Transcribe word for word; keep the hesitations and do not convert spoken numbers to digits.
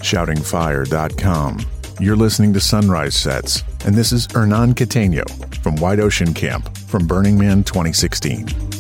shouting fire dot com. You're listening to Sunrise Sets, and this is Hernan Cateno from White Ocean Camp from Burning Man twenty sixteen.